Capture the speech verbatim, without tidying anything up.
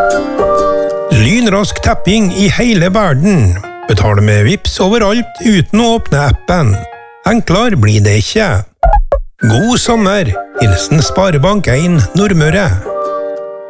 Lynrask tapping i hele verden. Betale med Vipps overalt uten å åpne appen. Enklere blir det ikke. God sommer! Hilsen Sparebank en Nordmøre.